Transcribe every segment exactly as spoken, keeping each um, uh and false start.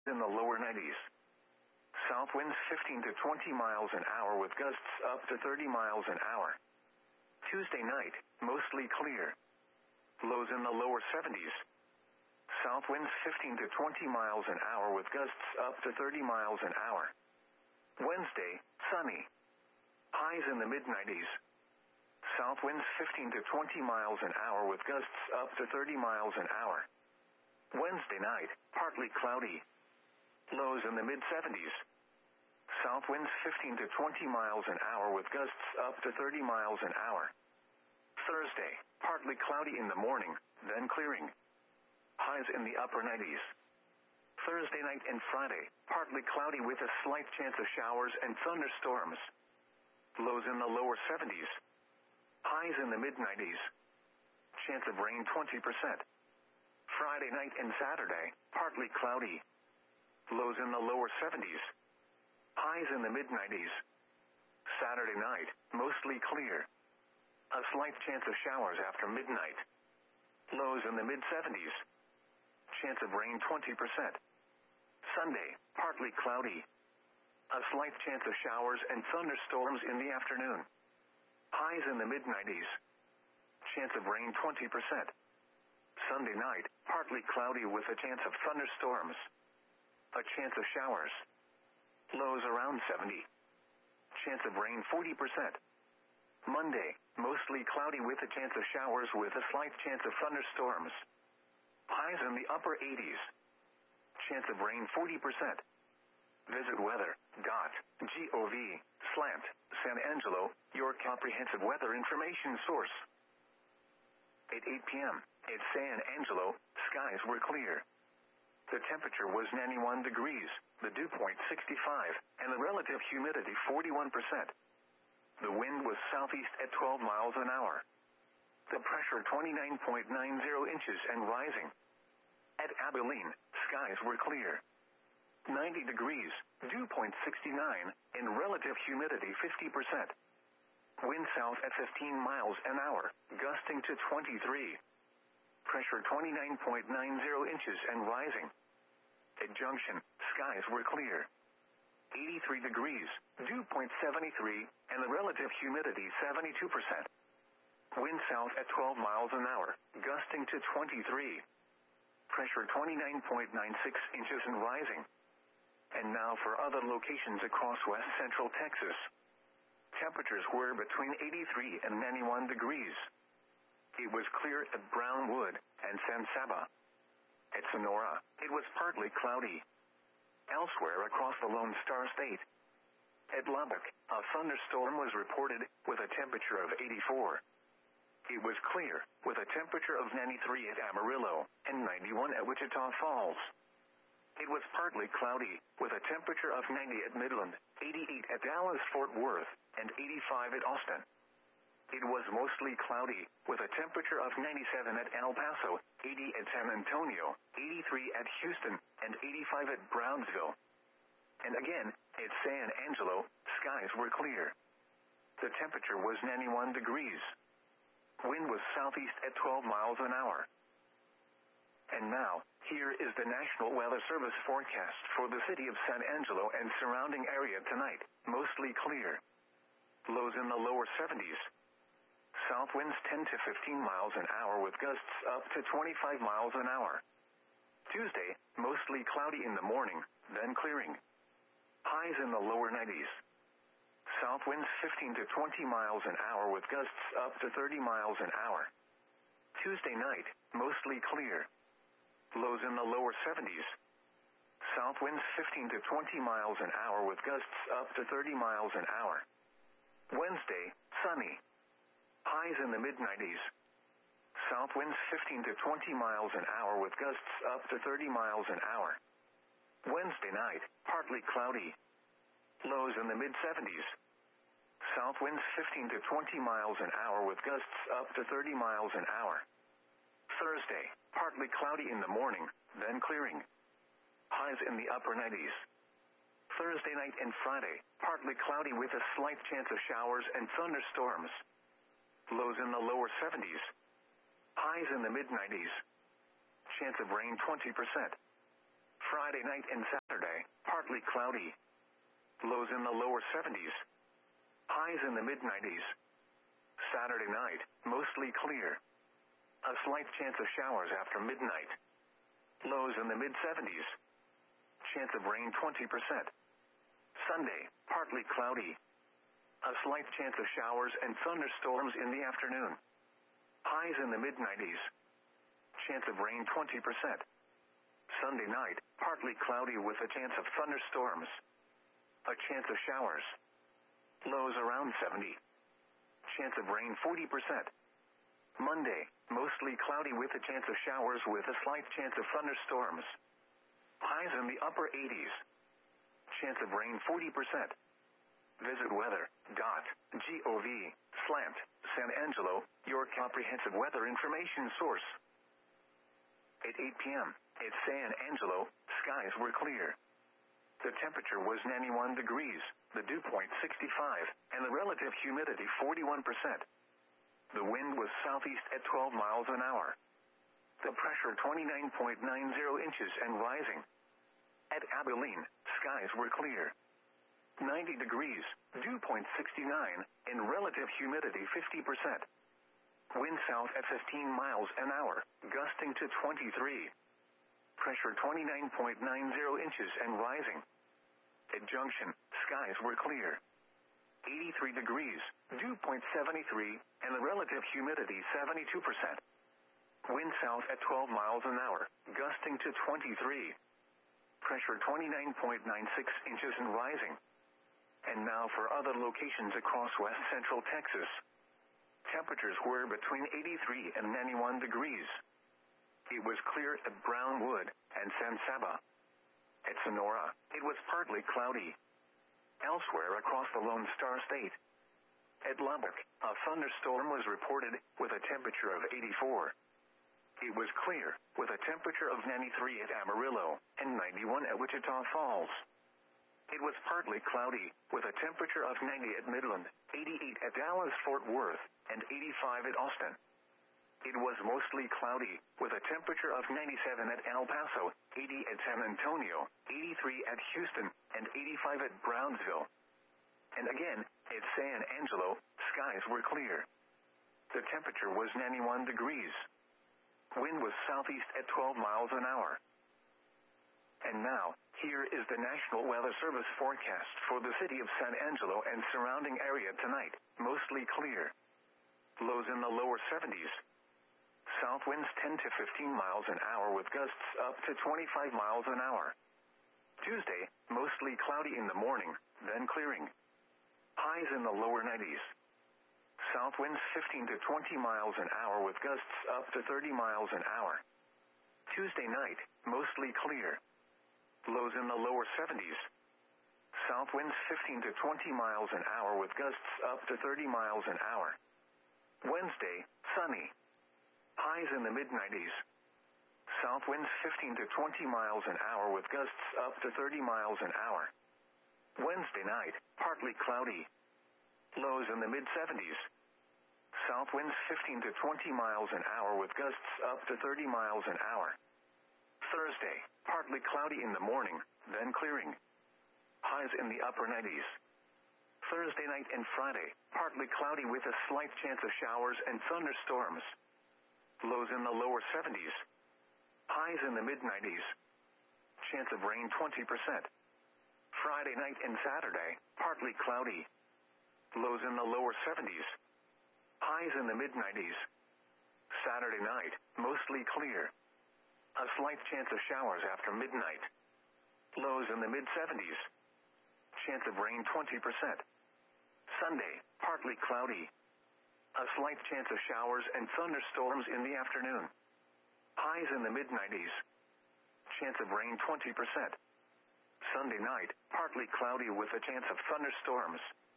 in the lower nineties. South winds fifteen to twenty miles an hour with gusts up to thirty miles an hour. Tuesday night, mostly clear. Lows in the lower seventies. South winds fifteen to twenty miles an hour with gusts up to thirty miles an hour. Wednesday, sunny. Highs in the mid nineties. South winds fifteen to twenty miles an hour with gusts up to thirty miles an hour. Wednesday night, partly cloudy. Lows in the mid seventies. South winds fifteen to twenty miles an hour with gusts up to thirty miles an hour. Thursday, partly cloudy in the morning, then clearing. Highs in the upper nineties. Thursday night and Friday, partly cloudy with a slight chance of showers and thunderstorms. Lows in the lower seventies. Highs in the mid nineties. Chance of rain twenty percent. Friday night and Saturday, partly cloudy. Lows in the lower seventies. Highs in the mid nineties. Saturday night, mostly clear. A slight chance of showers after midnight. Lows in the mid seventies. Chance of rain twenty percent. Sunday, partly cloudy. A slight chance of showers and thunderstorms in the afternoon. Highs in the mid nineties. Chance of rain twenty percent. Sunday night, partly cloudy with a chance of thunderstorms. A chance of showers. Lows around seventy. Chance of rain forty percent. Monday, mostly cloudy with a chance of showers with a slight chance of thunderstorms. Highs in the upper eighties. Chance of rain forty percent. Visit weather dot gov slash San Angelo, your comprehensive weather information source. At eight p.m. at San Angelo, skies were clear. The temperature was ninety-one degrees, the dew point sixty-five, and the relative humidity forty-one percent. The wind was southeast at twelve miles an hour. The pressure twenty-nine point nine zero inches and rising. At Abilene, skies were clear. ninety degrees, dew point sixty-nine, and relative humidity fifty percent. Wind south at fifteen miles an hour, gusting to twenty-three. Pressure twenty-nine point nine zero inches and rising. At Junction, skies were clear. eighty-three degrees, dew point seventy-three, and the relative humidity seventy-two percent. Wind south at twelve miles an hour, gusting to twenty-three. Pressure twenty-nine point nine six inches and rising. And now for other locations across west central Texas. Temperatures were between eighty-three and ninety-one degrees. It was clear at Brownwood and San Saba. At Sonora, it was partly cloudy. Elsewhere across the Lone Star State. At Lubbock, a thunderstorm was reported with a temperature of eighty-four. It was clear, with a temperature of ninety-three at Amarillo and ninety-one at Wichita Falls. It was partly cloudy, with a temperature of ninety at Midland, eighty-eight at Dallas-Fort Worth, and eighty-five at Austin. It was mostly cloudy, with a temperature of ninety-seven at El Paso, eighty at San Antonio, eighty-three at Houston, and eighty-five at Brownsville. And again, at San Angelo, skies were clear. The temperature was ninety-one degrees. Wind was southeast at twelve miles an hour. And now, here is the National Weather Service forecast for the city of San Angelo and surrounding area tonight, mostly clear. Lows in the lower seventies. South winds ten to fifteen miles an hour with gusts up to twenty-five miles an hour. Tuesday, mostly cloudy in the morning, then clearing. Highs in the lower nineties. South winds fifteen to twenty miles an hour with gusts up to thirty miles an hour. Tuesday night, mostly clear. Lows in the lower seventies. South winds fifteen to twenty miles an hour with gusts up to thirty miles an hour. Wednesday, sunny. Highs in the mid nineties. South winds fifteen to twenty miles an hour with gusts up to thirty miles an hour. Wednesday night, partly cloudy. Lows in the mid seventies. South winds fifteen to twenty miles an hour with gusts up to thirty miles an hour. Thursday, partly cloudy in the morning, then clearing. Highs in the upper nineties. Thursday night and Friday, partly cloudy with a slight chance of showers and thunderstorms. Lows in the lower seventies. Highs in the mid nineties. Chance of rain twenty percent. Friday night and Saturday, partly cloudy. Lows in the lower seventies. Highs in the mid nineties. Saturday night, mostly clear. A slight chance of showers after midnight. Lows in the mid seventies. Chance of rain twenty percent. Sunday, partly cloudy. A slight chance of showers and thunderstorms in the afternoon. Highs in the mid nineties. Chance of rain twenty percent. Sunday night, partly cloudy with a chance of thunderstorms. A chance of showers. Lows around seventy. Chance of rain forty percent. Monday, mostly cloudy with a chance of showers with a slight chance of thunderstorms. Highs in the upper eighties. Chance of rain forty percent. Visit weather dot gov slash San Angelo, your comprehensive weather information source. At eight p.m. at San Angelo, skies were clear. The temperature was ninety-one degrees, the dew point sixty-five, and the relative humidity forty-one percent. The wind was southeast at twelve miles an hour. The pressure twenty-nine point nine zero inches and rising. At Abilene, skies were clear. ninety degrees, dew point sixty-nine, and relative humidity fifty percent. Wind south at fifteen miles an hour, gusting to twenty-three. Pressure twenty-nine point nine zero inches and rising. At Junction, skies were clear. eighty-three degrees, dew point seventy-three, and the relative humidity seventy-two percent. Wind south at twelve miles an hour, gusting to twenty-three. Pressure twenty-nine point nine six inches and rising. And now for other locations across west central Texas. Temperatures were between eighty-three and ninety-one degrees. It was clear at Brownwood and San Saba. At Sonora, it was partly cloudy. Elsewhere across the Lone Star State. At Lubbock, a thunderstorm was reported with a temperature of eighty-four. It was clear, with a temperature of ninety-three at Amarillo and ninety-one at Wichita Falls. It was partly cloudy, with a temperature of ninety at Midland, eighty-eight at Dallas-Fort Worth, and eighty-five at Austin. It was mostly cloudy, with a temperature of ninety-seven at El Paso, eighty at San Antonio, eighty-three at Houston, and eighty-five at Brownsville. And again, at San Angelo, skies were clear. The temperature was ninety-one degrees. Wind was southeast at twelve miles an hour. And now, here is the National Weather Service forecast for the city of San Angelo and surrounding area tonight, mostly clear. Lows in the lower seventies. South winds ten to fifteen miles an hour with gusts up to twenty-five miles an hour. Tuesday, mostly cloudy in the morning, then clearing. Highs in the lower nineties. South winds fifteen to twenty miles an hour with gusts up to thirty miles an hour. Tuesday night, mostly clear. Lows in the lower seventies. South winds fifteen to twenty miles an hour with gusts up to thirty miles an hour. Wednesday, sunny. Highs in the mid nineties. South winds fifteen to twenty miles an hour with gusts up to thirty miles an hour. Wednesday night, partly cloudy. Lows in the mid seventies. South winds fifteen to twenty miles an hour with gusts up to thirty miles an hour. Thursday, partly cloudy in the morning, then clearing. Highs in the upper nineties. Thursday night and Friday, partly cloudy with a slight chance of showers and thunderstorms. Lows in the lower seventies. Highs in the mid nineties. Chance of rain twenty percent. Friday night and Saturday, partly cloudy. Lows in the lower seventies. Highs in the mid nineties. Saturday night, mostly clear. A slight chance of showers after midnight. Lows in the mid seventies. Chance of rain twenty percent. Sunday, partly cloudy. A slight chance of showers and thunderstorms in the afternoon. Highs in the mid nineties. Chance of rain twenty percent. Sunday night, partly cloudy with a chance of thunderstorms.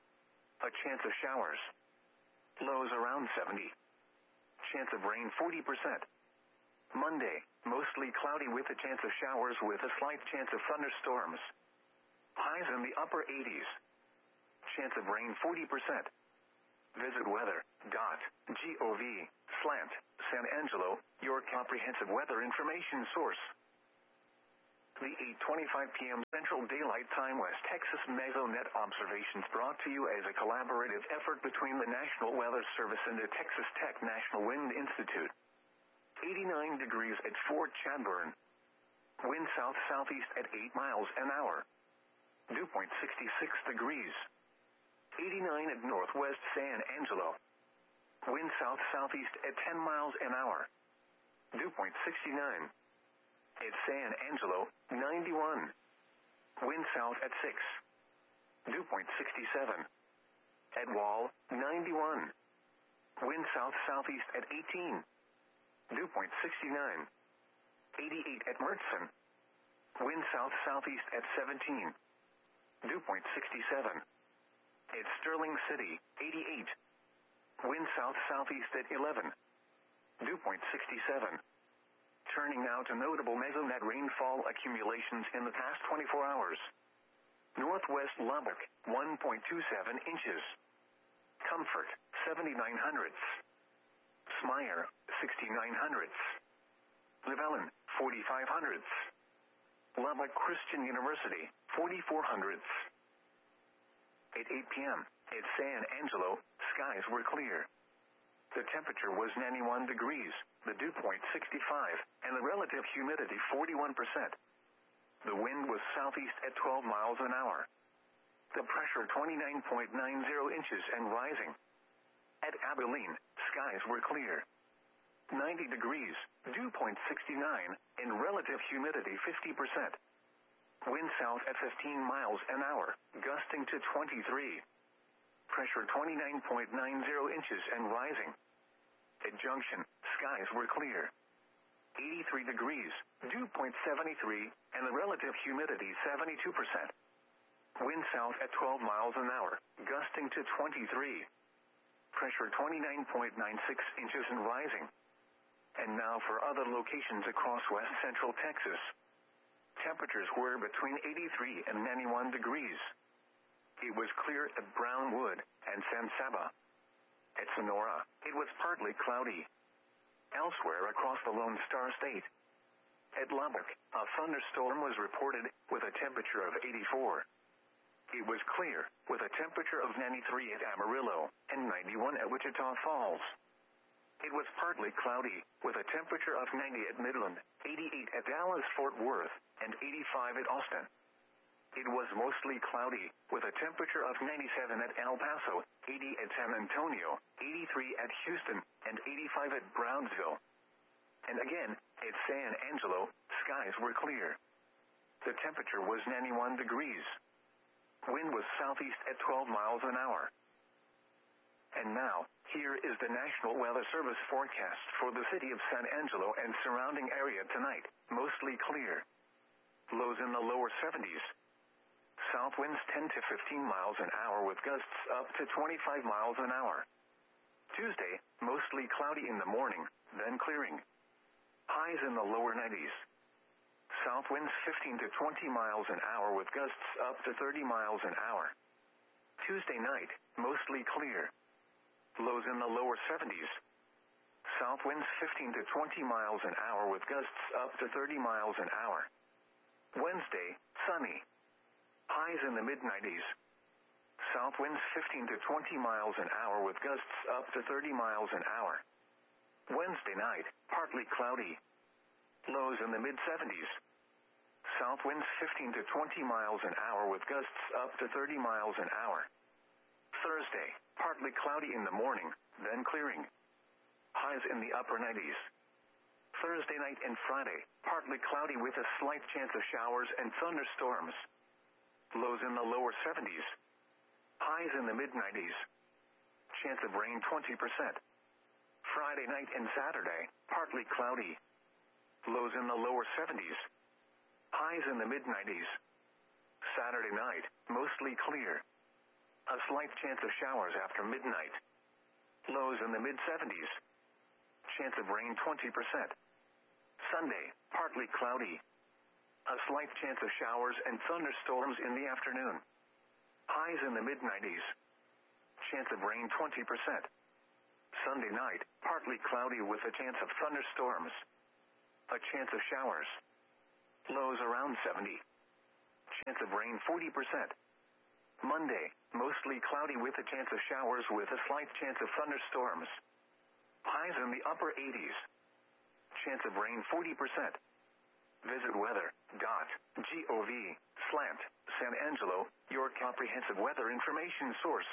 A chance of showers. Lows around seventy. Chance of rain forty percent. Monday, mostly cloudy with a chance of showers with a slight chance of thunderstorms. Highs in the upper eighties. Chance of rain forty percent. Visit weather dot gov slash San Angelo, your comprehensive weather information source. The eight twenty-five p m Central Daylight Time West Texas Mesonet observations brought to you as a collaborative effort between the National Weather Service and the Texas Tech National Wind Institute. eighty-nine degrees at Fort Chadbourne. Wind south-southeast at eight miles an hour. Dew point sixty-six degrees. eighty-nine at Northwest San Angelo. Wind south-southeast at ten miles an hour. Dew point sixty-nine. At San Angelo, ninety-one. Wind south at six. Dew point sixty-seven. At Wall, ninety-one. Wind south-southeast at eighteen. Dew point sixty-nine. eighty-eight at Mertzen. Wind south-southeast at seventeen. Dew point sixty-seven. At Sterling City, eighty-eight. Wind south-southeast at eleven. Dew point sixty-seven. Turning now to notable Mesonet rainfall accumulations in the past twenty-four hours. Northwest Lubbock, one point two seven inches. Comfort, seventy-nine hundredths. Smyer, sixty-nine hundredths. Llewellyn, forty-five hundredths. Lubbock Christian University, forty-four hundredths. At eight p m, at San Angelo, skies were clear. The temperature was ninety-one degrees, the dew point sixty-five, and the relative humidity forty-one percent. The wind was southeast at twelve miles an hour. The pressure twenty-nine point nine zero inches and rising. At Abilene, skies were clear. ninety degrees, dew point sixty-nine, and relative humidity fifty percent. Wind south at fifteen miles an hour, gusting to twenty-three. Pressure twenty-nine point nine zero inches and rising. At Junction, skies were clear. eighty-three degrees, dew point seventy-three, and the relative humidity seventy-two percent. Wind south at twelve miles an hour, gusting to twenty-three. Pressure twenty-nine point nine six inches and rising. And now for other locations across west central Texas. Temperatures were between eighty-three and ninety-one degrees. It was clear at Brownwood and San Saba. At Sonora, it was partly cloudy. Elsewhere across the Lone Star State. At Lubbock, a thunderstorm was reported with a temperature of eighty-four. It was clear, with a temperature of ninety-three at Amarillo and ninety-one at Wichita Falls. It was partly cloudy, with a temperature of ninety at Midland, eighty-eight at Dallas-Fort Worth, and eighty-five at Austin. It was mostly cloudy, with a temperature of ninety-seven at El Paso, eighty at San Antonio, eighty-three at Houston, and eighty-five at Brownsville. And again, at San Angelo, skies were clear. The temperature was ninety-one degrees. Wind was southeast at twelve miles an hour. And now, here is the National Weather Service forecast for the city of San Angelo and surrounding area tonight, mostly clear. Lows in the lower seventies. South winds ten to fifteen miles an hour with gusts up to twenty-five miles an hour. Tuesday, mostly cloudy in the morning, then clearing. Highs in the lower nineties. South winds fifteen to twenty miles an hour with gusts up to thirty miles an hour. Tuesday night, mostly clear. Lows in the lower seventies. South winds fifteen to twenty miles an hour with gusts up to thirty miles an hour. Wednesday, sunny. Highs in the mid nineties. South winds fifteen to twenty miles an hour with gusts up to thirty miles an hour. Wednesday night, partly cloudy. Lows in the mid seventies. South winds fifteen to twenty miles an hour with gusts up to thirty miles an hour. Thursday, partly cloudy in the morning, then clearing. Highs in the upper nineties. Thursday night and Friday, partly cloudy with a slight chance of showers and thunderstorms. Lows in the lower seventies. Highs in the mid nineties. Chance of rain twenty percent. Friday night and Saturday, partly cloudy. Lows in the lower seventies. Highs in the mid nineties. Saturday night, mostly clear. A slight chance of showers after midnight. Lows in the mid seventies. Chance of rain twenty percent. Sunday, partly cloudy. A slight chance of showers and thunderstorms in the afternoon. Highs in the mid nineties. Chance of rain twenty percent. Sunday night, partly cloudy with a chance of thunderstorms. A chance of showers. lows around seventy. Chance of rain forty percent. Monday, mostly cloudy with a chance of showers with a slight chance of thunderstorms. Highs in the upper eighties. Chance of rain forty percent. Visit weather dot gov slant San Angelo, your comprehensive weather information source.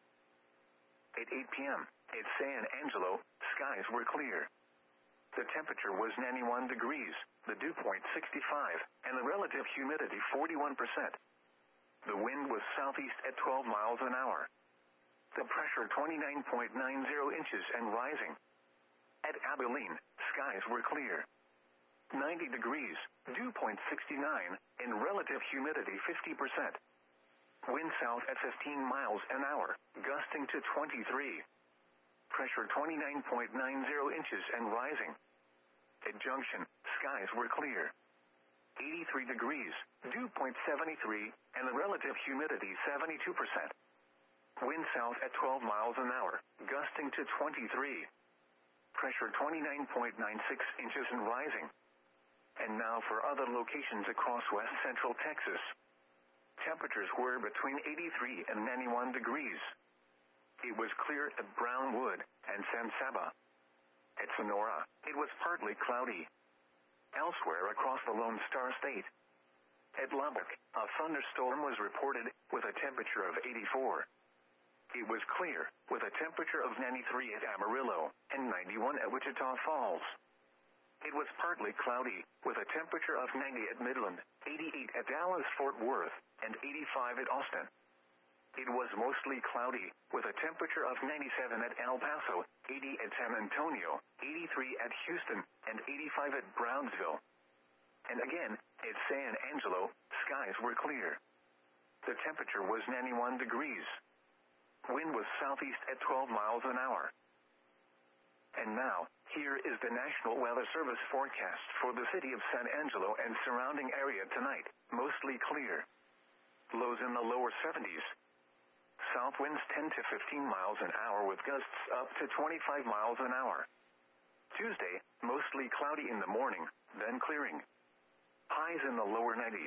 At eight p.m. at San Angelo, skies were clear. The temperature was ninety-one degrees, the dew point sixty-five, and the relative humidity forty-one percent. The wind was southeast at twelve miles an hour. The pressure twenty-nine point nine zero inches and rising. At Abilene, skies were clear. ninety degrees, dew point sixty-nine, and relative humidity fifty percent. Wind south at fifteen miles an hour, gusting to twenty-three. Pressure twenty-nine point nine zero inches and rising. At Junction, skies were clear. eighty-three degrees, dew point seventy-three, and the relative humidity seventy-two percent. Wind south at twelve miles an hour, gusting to twenty-three. Pressure twenty-nine point nine six inches and rising. And now for other locations across west central Texas. Temperatures were between eighty-three and ninety-one degrees. It was clear at Brownwood and San Saba. At Sonora, it was partly cloudy. Elsewhere across the Lone Star State. At Lubbock, a thunderstorm was reported with a temperature of eighty-four. It was clear, with a temperature of ninety-three at Amarillo and ninety-one at Wichita Falls. It was partly cloudy, with a temperature of ninety at Midland, eighty-eight at Dallas-Fort Worth, and eighty-five at Austin. It was mostly cloudy, with a temperature of ninety-seven at El Paso, eighty at San Antonio, eighty-three at Houston, and eighty-five at Brownsville. And again, at San Angelo, skies were clear. The temperature was ninety-one degrees. Wind was southeast at twelve miles an hour. And now, here is the National Weather Service forecast for the city of San Angelo and surrounding area tonight, mostly clear. Lows in the lower seventies. South winds ten to fifteen miles an hour with gusts up to twenty-five miles an hour. Tuesday, mostly cloudy in the morning, then clearing. Highs in the lower nineties.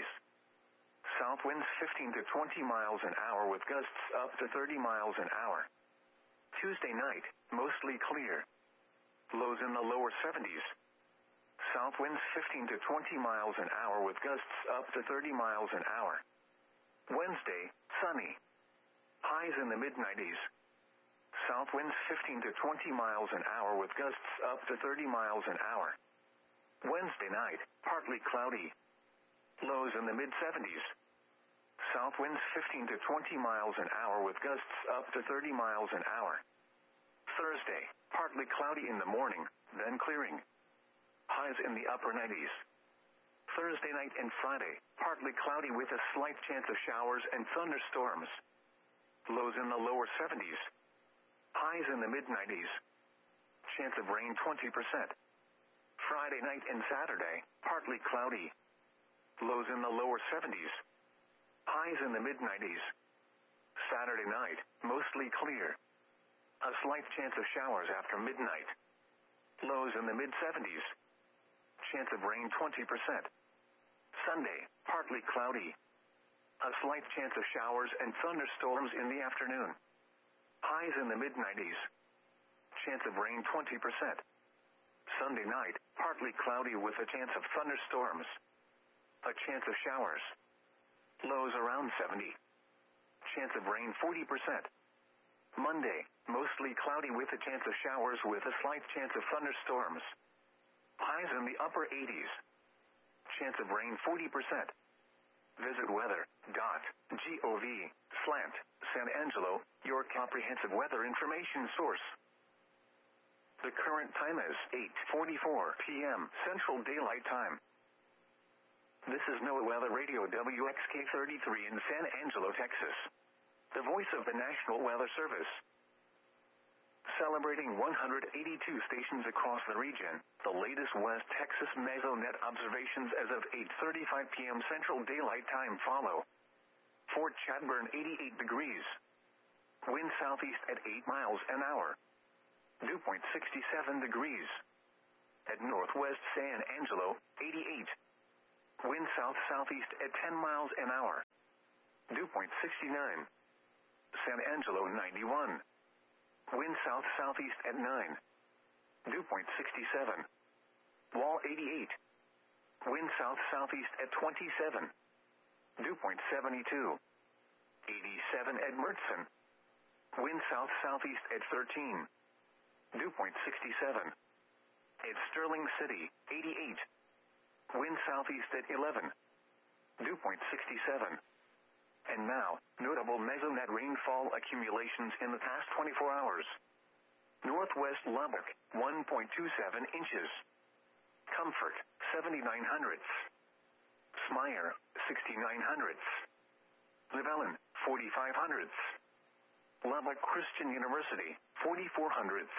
South winds fifteen to twenty miles an hour with gusts up to thirty miles an hour. Tuesday night, mostly clear. Lows in the lower seventies. South winds fifteen to twenty miles an hour with gusts up to thirty miles an hour. Wednesday, sunny. Highs in the mid nineties. South winds fifteen to twenty miles an hour with gusts up to thirty miles an hour. Wednesday night, partly cloudy. Lows in the mid seventies. South winds fifteen to twenty miles an hour with gusts up to thirty miles an hour. Thursday, partly cloudy in the morning, then clearing. Highs in the upper nineties. Thursday night and Friday, partly cloudy with a slight chance of showers and thunderstorms. Lows in the lower seventies. Highs in the mid nineties. Chance of rain twenty percent. Friday night and Saturday, partly cloudy. Lows in the lower seventies. Highs in the mid nineties. Saturday night, mostly clear. A slight chance of showers after midnight. Lows in the mid seventies. Chance of rain twenty percent. Sunday, partly cloudy. A slight chance of showers and thunderstorms in the afternoon. Highs in the mid nineties. Chance of rain twenty percent. Sunday night, partly cloudy with a chance of thunderstorms. A chance of showers. Lows around seventy. Chance of rain forty percent. Monday, mostly cloudy with a chance of showers with a slight chance of thunderstorms. Highs in the upper eighties. Chance of rain forty percent. Visit weather dot gov slant San Angelo, your comprehensive weather information source. The current time is eight forty-four p.m. Central Daylight Time. This is NOAA Weather Radio W X K thirty-three in San Angelo, Texas. The voice of the National Weather Service. Celebrating one hundred eighty-two stations across the region, the latest West Texas Mesonet observations as of eight thirty-five p.m. Central Daylight Time follow. Fort Chadbourne eighty-eight degrees. Wind southeast at eight miles an hour. Dew point sixty-seven degrees. At Northwest San Angelo, eighty-eight. Wind south-southeast at ten miles an hour. Dew point sixty-nine. San Angelo ninety-one. Wind south-southeast at nine. Dew point sixty-seven. Wall eighty-eight. Wind south-southeast at twenty-seven. Dew point seventy-two. eighty-seven at Mertzen. Wind south-southeast at thirteen. Dew point sixty-seven. At Sterling City, eighty-eight. Wind southeast at eleven. Dew point sixty-seven. And now, notable mesonet rainfall accumulations in the past twenty-four hours. Northwest Lubbock, one point two seven inches. Comfort, seventy-nine hundredths. Smyer, sixty-nine hundredths. Llewellyn, forty-five hundredths. Lubbock Christian University, forty-four hundredths.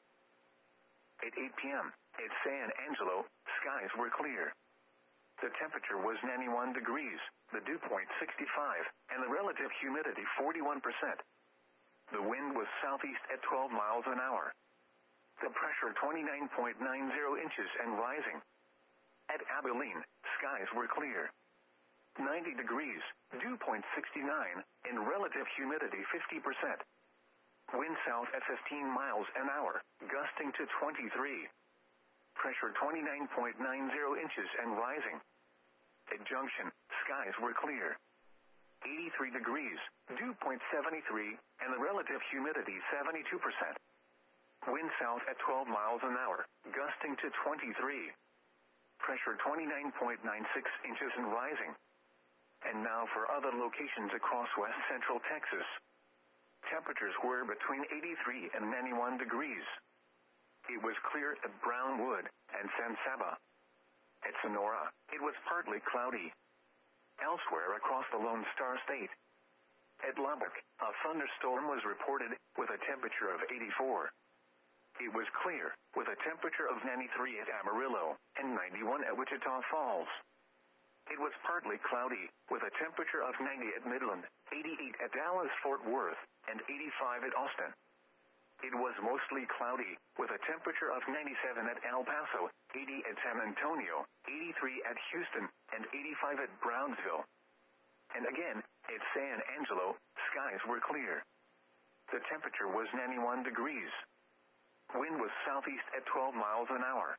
At eight p.m., at San Angelo, skies were clear. The temperature was ninety-one degrees, the dew point sixty-five, and the relative humidity forty-one percent. The wind was southeast at twelve miles an hour. The pressure twenty-nine point nine zero inches and rising. At Abilene, skies were clear. ninety degrees, dew point sixty-nine, and relative humidity fifty percent. Wind south at fifteen miles an hour, gusting to twenty-three. Pressure twenty-nine point nine zero inches and rising. At Junction, skies were clear. eighty-three degrees, dew point seventy-three, and the relative humidity seventy-two percent. Wind south at twelve miles an hour, gusting to twenty-three. Pressure twenty-nine point nine six inches and rising. And now for other locations across west central Texas. Temperatures were between eighty-three and ninety-one degrees. It was clear at Brownwood and San Saba. At Sonora, it was partly cloudy. Elsewhere across the Lone Star State. At Lubbock, a thunderstorm was reported with a temperature of eighty-four. It was clear, with a temperature of ninety-three at Amarillo and ninety-one at Wichita Falls. It was partly cloudy, with a temperature of ninety at Midland, eighty-eight at Dallas-Fort Worth, and eighty-five at Austin. It was mostly cloudy, with a temperature of ninety-seven at El Paso, eighty at San Antonio, eighty-three at Houston, and eighty-five at Brownsville. And again, at San Angelo, skies were clear. The temperature was ninety-one degrees. Wind was southeast at twelve miles an hour.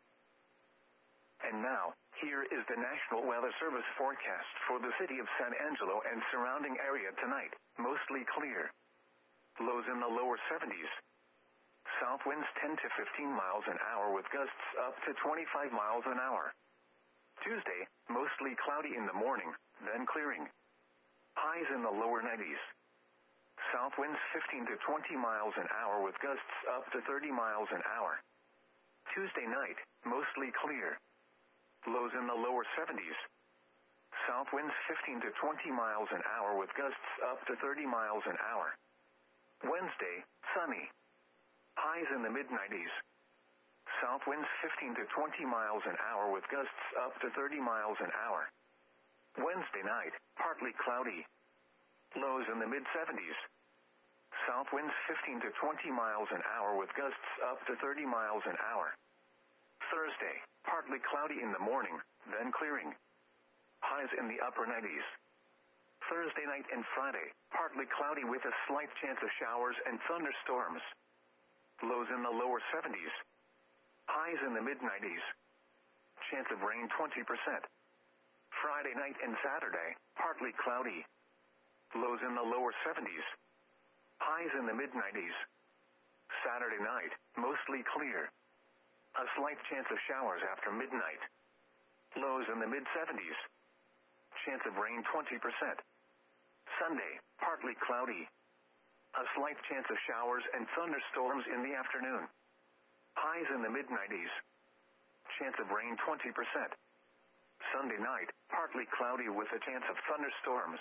And now, here is the National Weather Service forecast for the city of San Angelo and surrounding area tonight, mostly clear. Lows in the lower seventies. South winds ten to fifteen miles an hour with gusts up to twenty-five miles an hour. Tuesday, mostly cloudy in the morning, then clearing. Highs in the lower nineties. South winds fifteen to twenty miles an hour with gusts up to thirty miles an hour. Tuesday night, mostly clear. Lows in the lower seventies. South winds fifteen to twenty miles an hour with gusts up to thirty miles an hour. Wednesday, sunny. Highs in the mid nineties. South winds fifteen to twenty miles an hour with gusts up to thirty miles an hour. Wednesday night, partly cloudy. Lows in the mid seventies. South winds fifteen to twenty miles an hour with gusts up to thirty miles an hour. Thursday, partly cloudy in the morning, then clearing. Highs in the upper nineties. Thursday night and Friday, partly cloudy with a slight chance of showers and thunderstorms. Lows in the lower seventies. Highs in the mid nineties. Chance of rain twenty percent. Friday night and Saturday, partly cloudy. Lows in the lower seventies. Highs in the mid nineties. Saturday night, mostly clear. A slight chance of showers after midnight. Lows in the mid seventies. Chance of rain twenty percent. Sunday, partly cloudy. A slight chance of showers and thunderstorms in the afternoon. Highs in the mid nineties. Chance of rain twenty percent. Sunday night, partly cloudy with a chance of thunderstorms.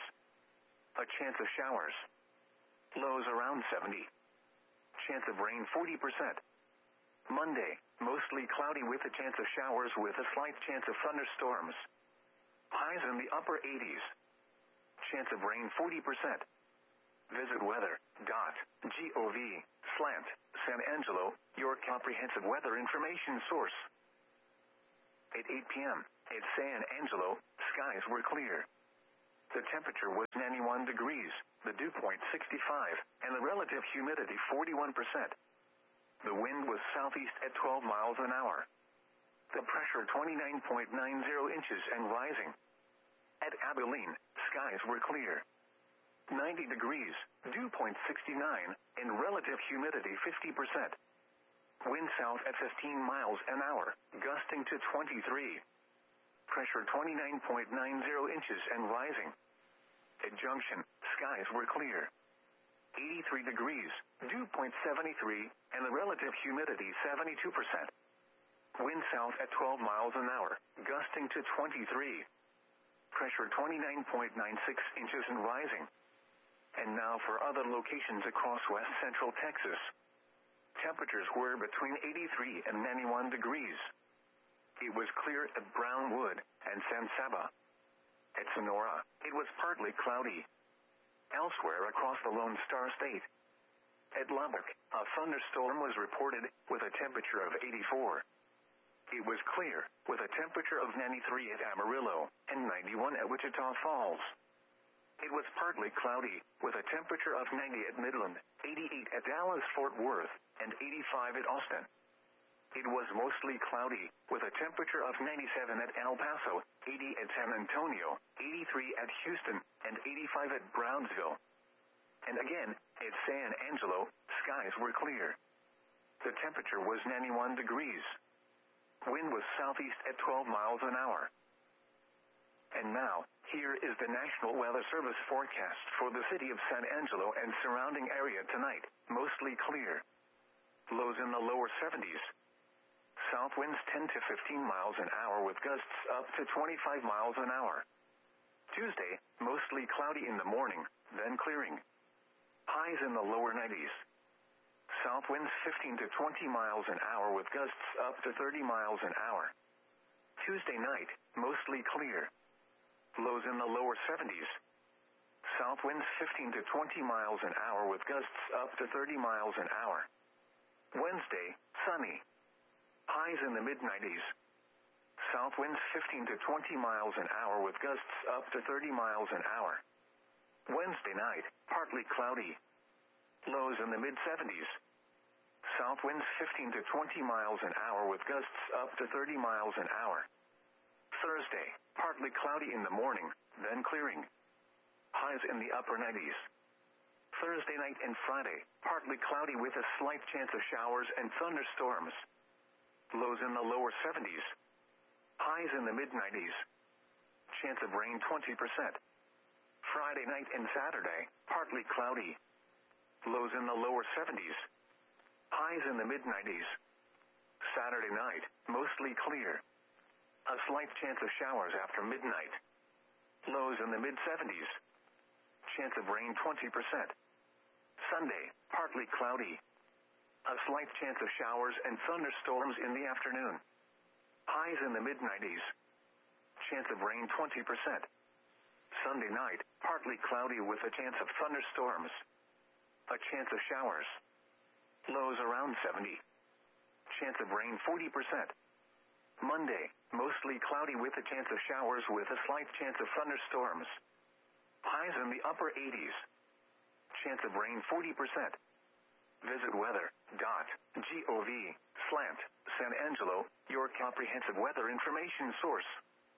A chance of showers. Lows around seventy. Chance of rain forty percent. Monday, mostly cloudy with a chance of showers with a slight chance of thunderstorms. Highs in the upper eighties. Chance of rain forty percent. Visit weather dot gov slant San Angelo, your comprehensive weather information source. At eight p.m., at San Angelo, skies were clear. The temperature was ninety-one degrees, the dew point sixty-five, and the relative humidity forty-one percent. The wind was southeast at twelve miles an hour. The pressure twenty-nine point nine zero inches and rising. At Abilene, skies were clear. ninety degrees, dew point sixty-nine, and relative humidity fifty percent. Wind south at fifteen miles an hour, gusting to twenty-three. Pressure twenty-nine point nine zero inches and rising. At Junction, skies were clear. eighty-three degrees, dew point seventy-three, and the relative humidity seventy-two percent. Wind south at twelve miles an hour, gusting to twenty-three. Pressure twenty-nine point nine six inches and rising. And now for other locations across west central Texas. Temperatures were between eighty-three and ninety-one degrees. It was clear at Brownwood and San Saba. At Sonora, it was partly cloudy. Elsewhere across the Lone Star State. At Lubbock, a thunderstorm was reported with a temperature of eighty-four. It was clear, with a temperature of ninety-three at Amarillo and ninety-one at Wichita Falls. It was partly cloudy, with a temperature of ninety at Midland, eighty-eight at Dallas-Fort Worth, and eighty-five at Austin. It was mostly cloudy, with a temperature of ninety-seven at El Paso, eighty at San Antonio, eighty-three at Houston, and eighty-five at Brownsville. And again, at San Angelo, skies were clear. The temperature was ninety-one degrees. Wind was southeast at twelve miles an hour. And now, here is the National Weather Service forecast for the city of San Angelo and surrounding area tonight, mostly clear. Lows in the lower seventies. South winds ten to fifteen miles an hour with gusts up to twenty-five miles an hour. Tuesday, mostly cloudy in the morning, then clearing. Highs in the lower nineties. South winds fifteen to twenty miles an hour with gusts up to thirty miles an hour. Tuesday night, mostly clear. Lows in the lower seventies. South winds fifteen to twenty miles an hour with gusts up to thirty miles an hour. Wednesday, sunny. Highs in the mid nineties. South winds fifteen to twenty miles an hour with gusts up to thirty miles an hour. Wednesday night, partly cloudy. Lows in the mid seventies. South winds fifteen to twenty miles an hour with gusts up to thirty miles an hour. Thursday, partly cloudy in the morning, then clearing. Highs in the upper nineties. Thursday night and Friday, partly cloudy with a slight chance of showers and thunderstorms. Lows in the lower seventies. Highs in the mid nineties. Chance of rain twenty percent. Friday night and Saturday, partly cloudy. Lows in the lower seventies. Highs in the mid nineties. Saturday night, mostly clear. A slight chance of showers after midnight. Lows in the mid seventies. Chance of rain twenty percent. Sunday, partly cloudy. A slight chance of showers and thunderstorms in the afternoon. Highs in the mid nineties. Chance of rain twenty percent. Sunday night, partly cloudy with a chance of thunderstorms. A chance of showers. Lows around seventy. Chance of rain forty percent. Monday, mostly cloudy with a chance of showers with a slight chance of thunderstorms. Highs in the upper eighties. Chance of rain forty percent. Visit weather dot gov slash San Angelo, your comprehensive weather information source.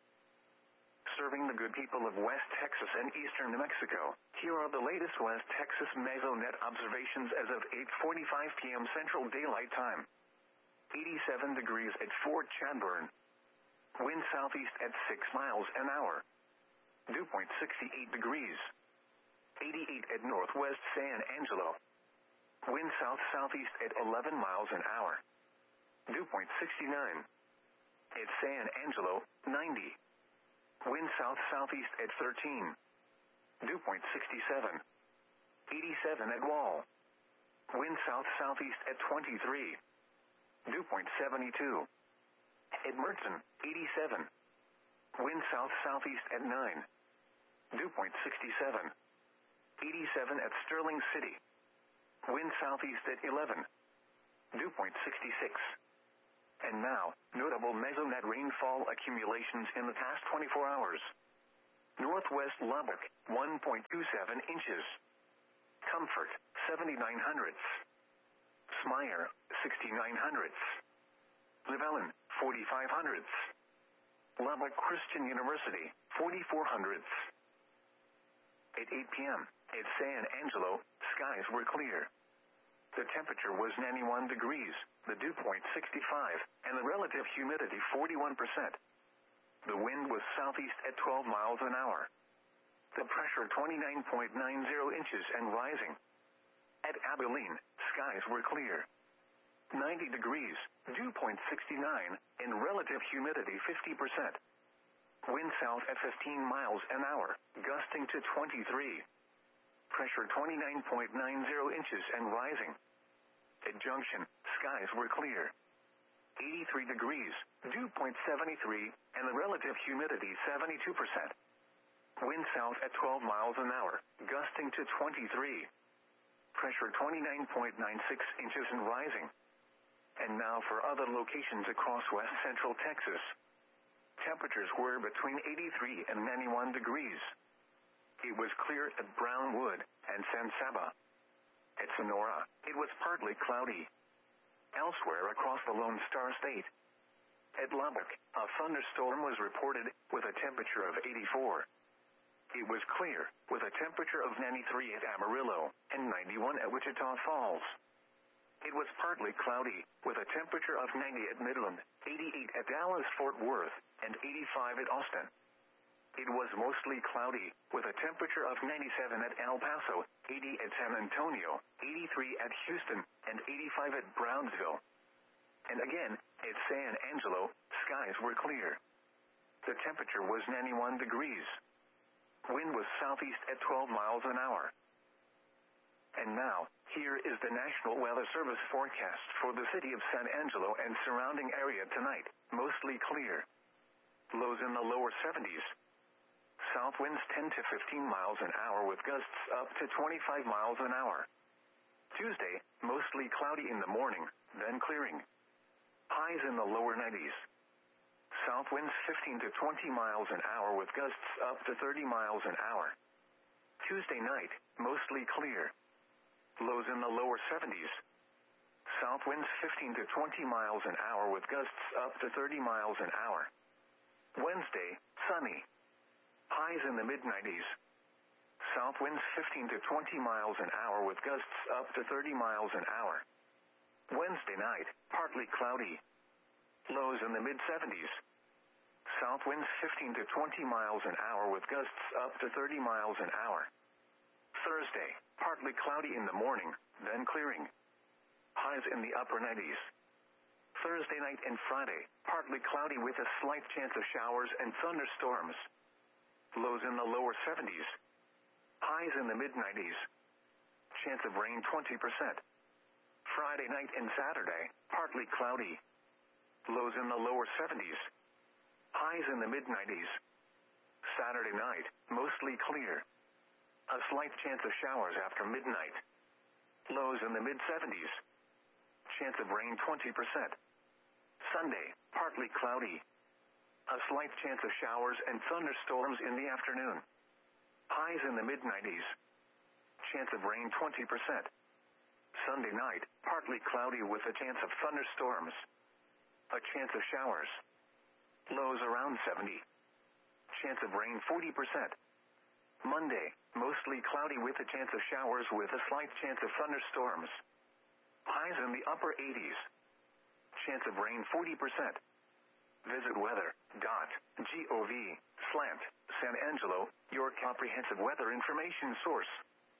Serving the good people of West Texas and eastern New Mexico, here are the latest West Texas Mesonet observations as of eight forty-five p.m. Central Daylight Time. eighty-seven degrees at Fort Chadbourne. Wind southeast at six miles an hour. Dew point sixty-eight degrees. eighty-eight at Northwest San Angelo. Wind south-southeast at eleven miles an hour. Dew point sixty-nine. At San Angelo, ninety. Wind south-southeast at thirteen. Dew point sixty-seven. eighty-seven at Wall. Wind south-southeast at twenty-three. Dew point seventy-two. At Merton, eighty-seven. Wind south-southeast at nine. Dew point sixty-seven. eighty-seven at Sterling City. Wind southeast at eleven. Dew point sixty-six. And now, notable Mesonet rainfall accumulations in the past twenty-four hours. Northwest Lubbock, one point two seven inches. Comfort, seventy-nine hundredths. Smyer, sixty-nine hundredths. Llewellyn, forty-five hundredths. Lubbock Christian University, forty-four hundredths. At eight p.m., at San Angelo, skies were clear. The temperature was ninety-one degrees, the dew point sixty-five, and the relative humidity forty-one percent. The wind was southeast at twelve miles an hour. The pressure twenty-nine point nine zero inches and rising. At Abilene, skies were clear. ninety degrees, dew point sixty-nine, and relative humidity fifty percent. Wind south at fifteen miles an hour, gusting to twenty-three. Pressure twenty-nine point nine zero inches and rising. At Junction, skies were clear. eighty-three degrees, dew point seventy-three, and the relative humidity seventy-two percent. Wind south at twelve miles an hour, gusting to twenty-three. Pressure twenty-nine point nine six inches and rising. And now for other locations across west central Texas. Temperatures were between eighty-three and ninety-one degrees. It was clear at Brownwood and San Saba. At Sonora, it was partly cloudy. Elsewhere across the Lone Star State. At Lubbock, a thunderstorm was reported with a temperature of eighty-four. It was clear, with a temperature of ninety-three at Amarillo and ninety-one at Wichita Falls. It was partly cloudy, with a temperature of ninety at Midland, eighty-eight at Dallas-Fort Worth, and eighty-five at Austin. It was mostly cloudy, with a temperature of ninety-seven at El Paso, eighty at San Antonio, eighty-three at Houston, and eighty-five at Brownsville. And again, at San Angelo, skies were clear. The temperature was ninety-one degrees. Wind was southeast at twelve miles an hour. And now, here is the National Weather Service forecast for the city of San Angelo and surrounding area tonight. Mostly clear. Lows in the lower seventies. South winds ten to fifteen miles an hour with gusts up to twenty-five miles an hour. Tuesday, mostly cloudy in the morning, then clearing. Highs in the lower nineties. South winds fifteen to twenty miles an hour with gusts up to thirty miles an hour. Tuesday night, mostly clear. Lows in the lower seventies. South winds fifteen to twenty miles an hour with gusts up to thirty miles an hour. Wednesday, sunny. Highs in the mid nineties. South winds fifteen to twenty miles an hour with gusts up to thirty miles an hour. Wednesday night, partly cloudy. Lows in the mid seventies. South winds fifteen to twenty miles an hour with gusts up to thirty miles an hour. Thursday, partly cloudy in the morning, then clearing. Highs in the upper nineties. Thursday night and Friday, partly cloudy with a slight chance of showers and thunderstorms. Lows in the lower seventies. Highs in the mid nineties. Chance of rain twenty percent. Friday night and Saturday, partly cloudy. Lows in the lower seventies. Highs in the mid nineties. Saturday night, mostly clear. A slight chance of showers after midnight. Lows in the mid seventies. Chance of rain twenty percent. Sunday, partly cloudy. A slight chance of showers and thunderstorms in the afternoon. Highs in the mid nineties. Chance of rain twenty percent. Sunday night, partly cloudy with a chance of thunderstorms. A chance of showers. Lows around seventy. Chance of rain forty percent. Monday, mostly cloudy with a chance of showers with a slight chance of thunderstorms. Highs in the upper eighties. Chance of rain forty percent. Visit weather dot gov slash San Angelo, your comprehensive weather information source.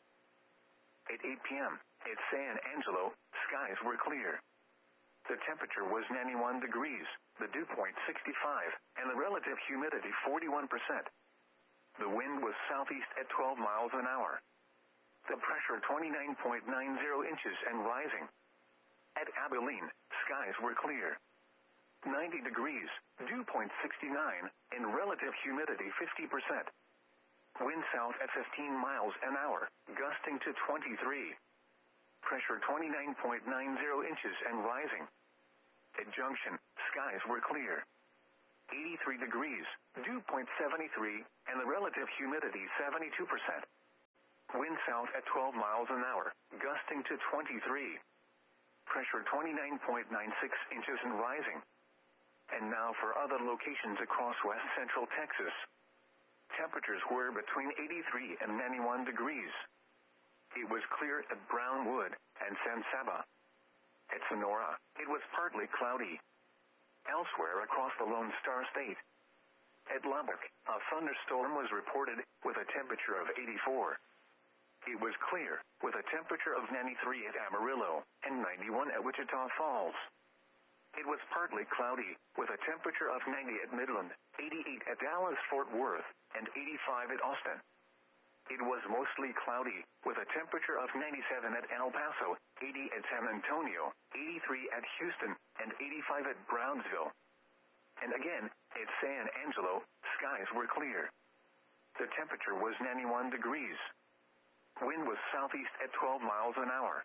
At eight p.m., at San Angelo, skies were clear. The temperature was ninety-one degrees, the dew point sixty-five, and the relative humidity forty-one percent. The wind was southeast at twelve miles an hour. The pressure twenty-nine point nine zero inches and rising. At Abilene, skies were clear. ninety degrees, dew point sixty-nine, and relative humidity fifty percent. Wind south at fifteen miles an hour, gusting to twenty-three. Pressure twenty-nine point nine zero inches and rising. At Junction, skies were clear. eighty-three degrees, dew point seventy-three, and the relative humidity seventy-two percent. Wind south at twelve miles an hour, gusting to twenty-three. Pressure twenty-nine point nine six inches and rising. And now for other locations across west central Texas. Temperatures were between eighty-three and ninety-one degrees. It was clear at Brownwood and San Saba. At Sonora, it was partly cloudy. Elsewhere across the Lone Star State. At Lubbock, a thunderstorm was reported with a temperature of eighty-four. It was clear, with a temperature of ninety-three at Amarillo and ninety-one at Wichita Falls. It was partly cloudy, with a temperature of ninety at Midland, eighty-eight at Dallas-Fort Worth, and eighty-five at Austin. It was mostly cloudy, with a temperature of ninety-seven at El Paso, eighty at San Antonio, eighty-three at Houston, and eighty-five at Brownsville. And again, at San Angelo, skies were clear. The temperature was ninety-one degrees. Wind was southeast at twelve miles an hour.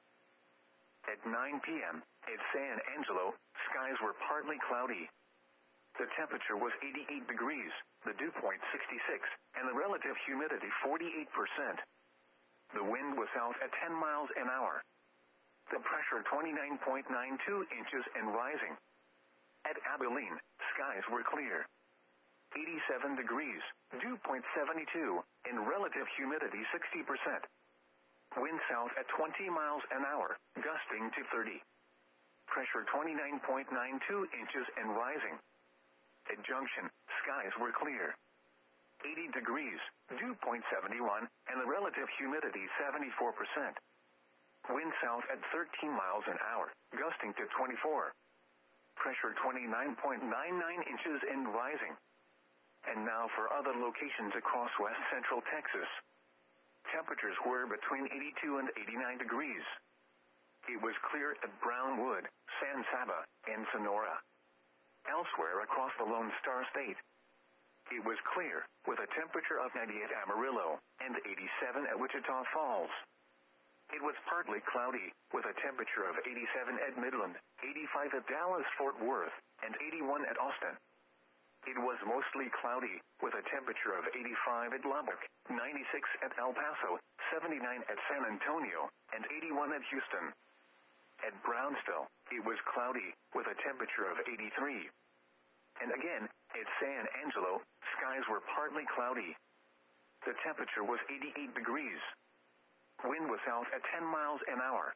At nine p.m., at San Angelo, skies were partly cloudy. The temperature was eighty-eight degrees, the dew point sixty-six, and the relative humidity forty-eight percent. The wind was south at ten miles an hour. The pressure twenty-nine point nine two inches and rising. At Abilene, skies were clear. eighty-seven degrees, dew point seventy-two, and relative humidity sixty percent. Wind south at twenty miles an hour, gusting to thirty. Pressure twenty-nine point nine two inches and rising. At Junction, skies were clear. eighty degrees, dew point seventy-one, and the relative humidity seventy-four percent. Wind south at thirteen miles an hour, gusting to twenty-four. Pressure twenty-nine point nine nine inches and rising. And now for other locations across west central Texas. Temperatures were between eighty-two and eighty-nine degrees. It was clear at Brownwood, San Saba, and Sonora. Elsewhere across the Lone Star State. It was clear, with a temperature of ninety at Amarillo, and eighty-seven at Wichita Falls. It was partly cloudy, with a temperature of eighty-seven at Midland, eighty-five at Dallas-Fort Worth, and eighty-one at Austin. It was mostly cloudy, with a temperature of eighty-five at Lubbock, ninety-six at El Paso, seventy-nine at San Antonio, and eighty-one at Houston. At Brownsville, it was cloudy, with a temperature of eighty-three. And again, at San Angelo, skies were partly cloudy. The temperature was eighty-eight degrees. Wind was south at ten miles an hour.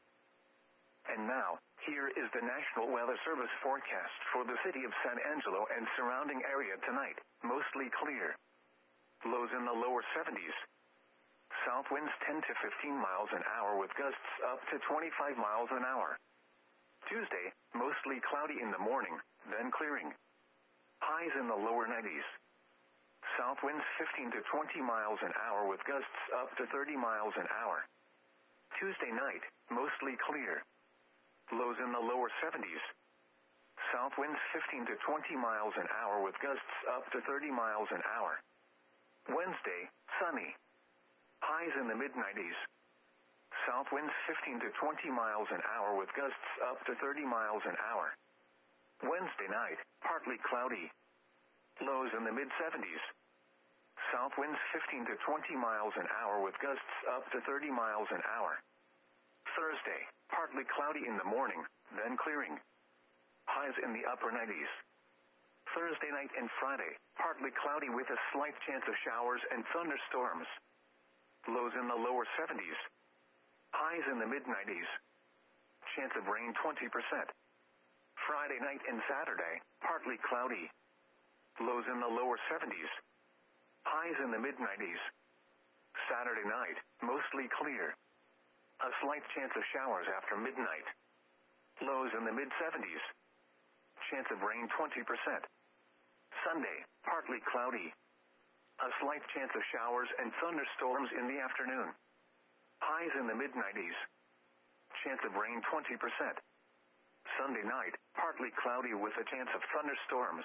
And now, here is the National Weather Service forecast for the city of San Angelo and surrounding area tonight. Mostly clear. Lows in the lower seventies. South winds ten to fifteen miles an hour with gusts up to twenty-five miles an hour. Tuesday, mostly cloudy in the morning, then clearing. Highs in the lower nineties. South winds fifteen to twenty miles an hour with gusts up to thirty miles an hour. Tuesday night, mostly clear. Lows in the lower seventies. South winds fifteen to twenty miles an hour with gusts up to thirty miles an hour. Wednesday, sunny. Highs in the mid nineties. South winds fifteen to twenty miles an hour with gusts up to thirty miles an hour. Wednesday night, partly cloudy. Lows in the mid seventies. South winds fifteen to twenty miles an hour with gusts up to thirty miles an hour. Thursday, partly cloudy in the morning, then clearing. Highs in the upper nineties. Thursday night and Friday, partly cloudy with a slight chance of showers and thunderstorms. Lows in the lower seventies. Highs in the mid nineties. Chance of rain twenty percent. Friday night and Saturday, partly cloudy. Lows in the lower seventies. Highs in the mid nineties. Saturday night, mostly clear. A slight chance of showers after midnight. Lows in the mid seventies. Chance of rain twenty percent. Sunday, partly cloudy. A slight chance of showers and thunderstorms in the afternoon. Highs in the mid nineties. Chance of rain twenty percent. Sunday night, partly cloudy with a chance of thunderstorms.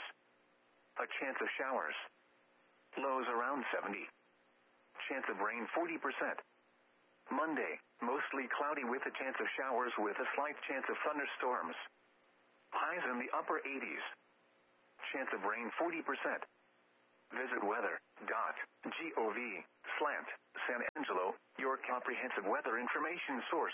A chance of showers. Lows around seventy. Chance of rain forty percent. Monday, mostly cloudy with a chance of showers with a slight chance of thunderstorms. Highs in the upper eighties. Chance of rain forty percent. Visit weather.gov slant San Angelo, your comprehensive weather information source.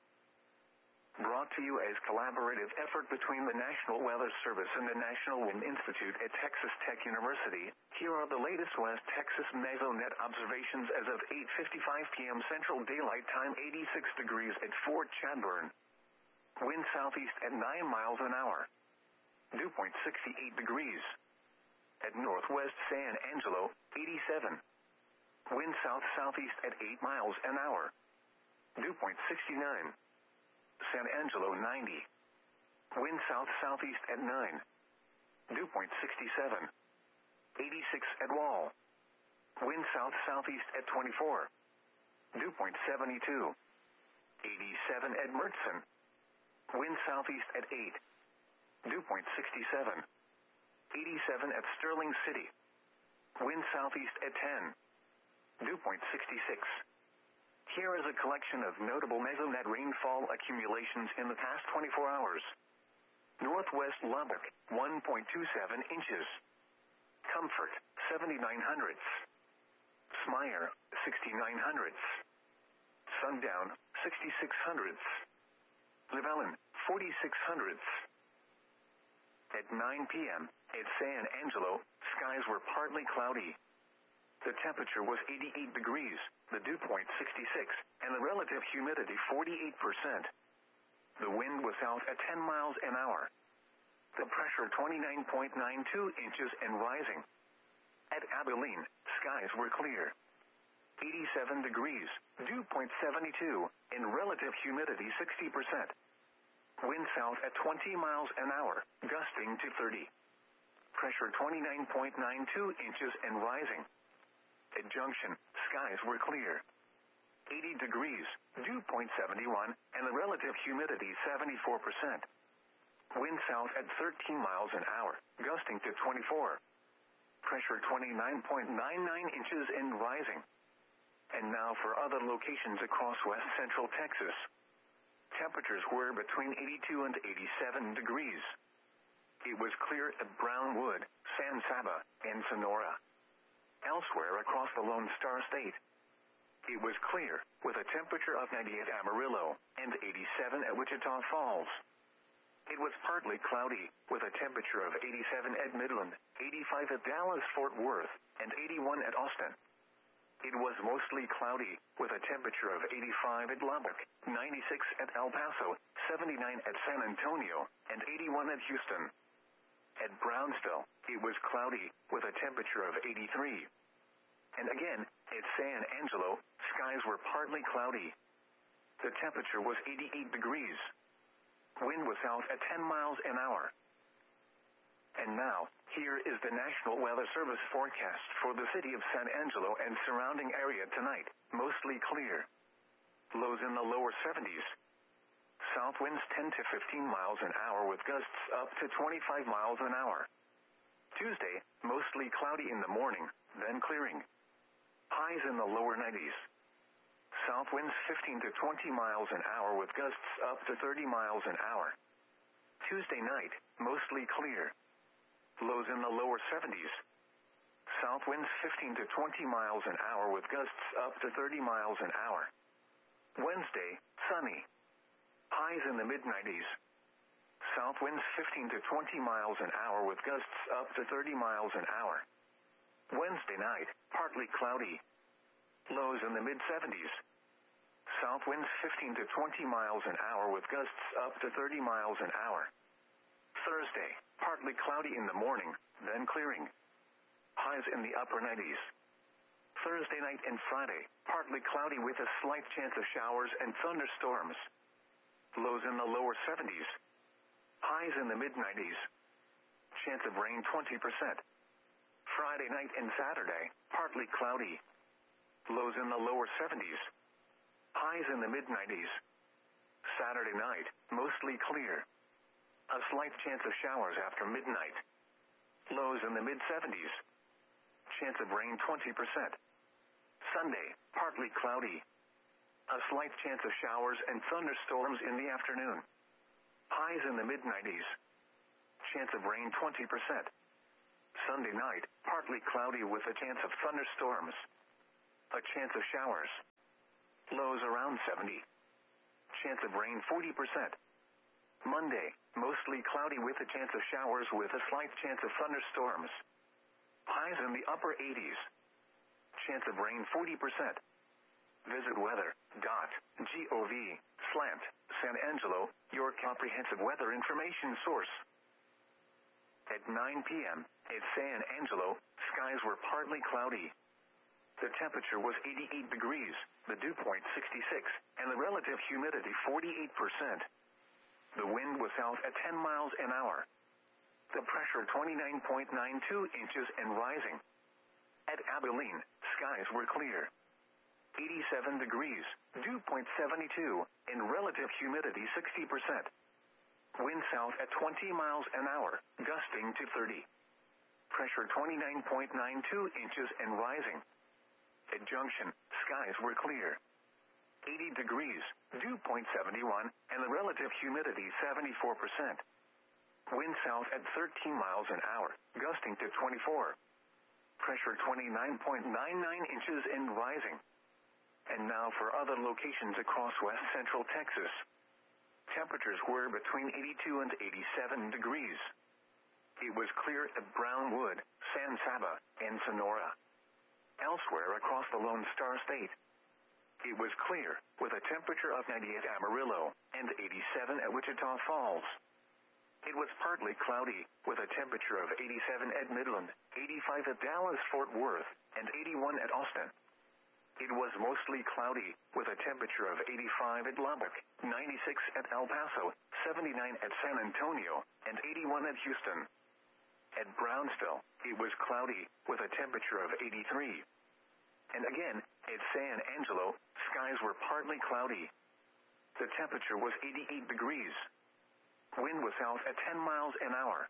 Brought to you as collaborative effort between the National Weather Service and the National Wind Institute at Texas Tech University, here are the latest West Texas Mesonet observations as of eight fifty-five p m Central Daylight Time. Eighty-six degrees at Fort Chadbourne. Wind southeast at nine miles an hour. Dew point sixty-eight degrees. At Northwest San Angelo, eighty-seven. Wind south-southeast at eight miles an hour. Dew point sixty-nine. San Angelo, ninety. Wind south-southeast at nine. Dew point sixty-seven. eighty-six at Wall. Wind south-southeast at twenty-four. Dew point seventy-two. eighty-seven at Mertzen. Wind southeast at eight. Dew point sixty-seven. eighty-seven at Sterling City. Wind southeast at ten. Dew point sixty-six. Here is a collection of notable Mesonet rainfall accumulations in the past twenty-four hours. Northwest Lubbock, one point two seven inches. Comfort, seventy-nine hundredths. Smyre, sixty-nine hundredths. Sundown, sixty-six hundredths. Llewellyn, forty-six hundredths. At nine p m at San Angelo, skies were partly cloudy. The temperature was eighty-eight degrees, the dew point sixty-six, and the relative humidity forty-eight percent. The wind was out at ten miles an hour. The pressure twenty-nine point nine two inches and rising. At Abilene, skies were clear. eighty-seven degrees, dew point seventy-two, and relative humidity sixty percent. Wind south at twenty miles an hour, gusting to thirty. Pressure twenty-nine point nine two inches and rising. At Junction, skies were clear. eighty degrees, dew point seventy-one, and the relative humidity seventy-four percent. Wind south at thirteen miles an hour, gusting to twenty-four. Pressure twenty-nine point nine nine inches and rising. And now for other locations across west central Texas. Temperatures were between eighty-two and eighty-seven degrees. It was clear at Brownwood, San Saba, and Sonora. Elsewhere across the Lone Star State, it was clear, with a temperature of ninety at Amarillo, and eighty-seven at Wichita Falls. It was partly cloudy, with a temperature of eighty-seven at Midland, eighty-five at Dallas-Fort Worth, and eighty-one at Austin. It was mostly cloudy, with a temperature of eighty-five at Lubbock, ninety-six at El Paso, seventy-nine at San Antonio, and eighty-one at Houston. At Brownsville, it was cloudy, with a temperature of eighty-three. And again, at San Angelo, skies were partly cloudy. The temperature was eighty-eight degrees. Wind was out at ten miles an hour. And now, here is the National Weather Service forecast for the city of San Angelo and surrounding area tonight. Mostly clear. Lows in the lower seventies. South winds ten to fifteen miles an hour with gusts up to twenty-five miles an hour. Tuesday, mostly cloudy in the morning, then clearing. Highs in the lower nineties. South winds fifteen to twenty miles an hour with gusts up to thirty miles an hour. Tuesday night, mostly clear. Lows in the lower seventies. South winds fifteen to twenty miles an hour with gusts up to thirty miles an hour. Wednesday, sunny. Highs in the mid nineties. South winds fifteen to twenty miles an hour with gusts up to thirty miles an hour. Wednesday night, partly cloudy. Lows in the mid seventies. South winds fifteen to twenty miles an hour with gusts up to thirty miles an hour. Thursday, partly cloudy in the morning, then clearing. Highs in the upper nineties. Thursday night and Friday, partly cloudy with a slight chance of showers and thunderstorms. Lows in the lower seventies. Highs in the mid nineties. Chance of rain twenty percent. Friday night and Saturday, partly cloudy. Lows in the lower seventies. Highs in the mid nineties. Saturday night, mostly clear. A slight chance of showers after midnight. Lows in the mid seventies. Chance of rain twenty percent. Sunday, partly cloudy. A slight chance of showers and thunderstorms in the afternoon. Highs in the mid nineties. Chance of rain twenty percent. Sunday night, partly cloudy with a chance of thunderstorms. A chance of showers. Lows around seventy. Chance of rain forty percent. Monday, mostly cloudy with a chance of showers with a slight chance of thunderstorms. Highs in the upper eighties. Chance of rain forty percent. Visit weather dot gov slant San Angelo, your comprehensive weather information source. At nine p.m., at San Angelo, skies were partly cloudy. The temperature was eighty-eight degrees, the dew point sixty-six, and the relative humidity forty-eight percent. The wind was south at ten miles an hour. The pressure twenty-nine point nine two inches and rising. At Abilene, skies were clear. eighty-seven degrees, dew point seventy-two, and relative humidity sixty percent. Wind south at twenty miles an hour, gusting to thirty. Pressure twenty-nine point nine two inches and rising. At Junction, skies were clear. eighty degrees, dew point seventy-one, and the relative humidity seventy-four percent. Wind south at thirteen miles an hour, gusting to twenty-four. Pressure twenty-nine point nine nine inches and rising. And now for other locations across west central Texas. Temperatures were between eighty-two and eighty-seven degrees. It was clear at Brownwood, San Saba, and Sonora. Elsewhere across the Lone Star State, it was clear, with a temperature of ninety-eight at Amarillo, and eighty-seven at Wichita Falls. It was partly cloudy, with a temperature of eighty-seven at Midland, eighty-five at Dallas-Fort Worth, and eighty-one at Austin. It was mostly cloudy, with a temperature of eighty-five at Lubbock, ninety-six at El Paso, seventy-nine at San Antonio, and eighty-one at Houston. At Brownsville, it was cloudy, with a temperature of eighty-three. And again, at San Angelo, skies were partly cloudy. The temperature was eighty-eight degrees. Wind was south at ten miles an hour.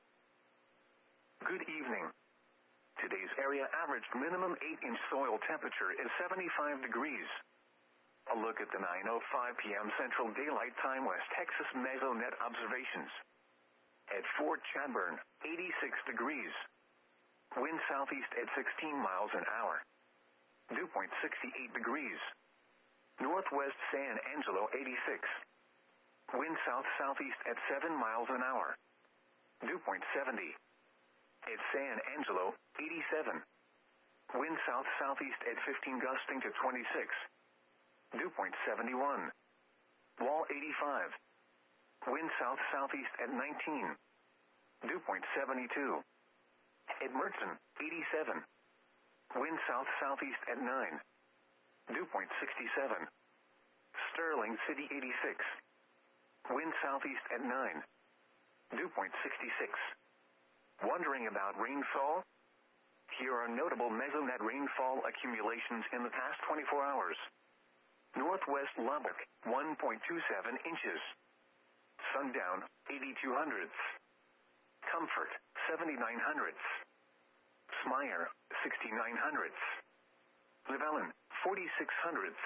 Good evening. Today's area averaged minimum eight inch soil temperature is seventy-five degrees. A look at the nine oh five p.m. Central Daylight Time West Texas Mesonet observations. At Fort Chadbourne, eighty-six degrees. Wind southeast at sixteen miles an hour. Dew point sixty-eight degrees. Northwest San Angelo, eighty-six. Wind south-southeast at seven miles an hour. Dew point seventy. At San Angelo, eighty-seven. Wind south-southeast at fifteen, gusting to twenty-six. Dew point seventy-one. Wall, eighty-five. Wind south-southeast at nineteen. Dew point seventy-two. At Mertzen, eighty-seven. Wind south-southeast at nine. Dew point sixty-seven. Sterling City, eighty-six. Wind southeast at nine. Dew point sixty-six. Wondering about rainfall? Here are notable Mesonet rainfall accumulations in the past twenty-four hours. Northwest Lubbock, one point two seven inches. Sundown, eighty-two hundredths. Comfort, seventy-nine hundredths. Smyer, sixty-nine hundredths. Llewellyn, forty-six hundredths.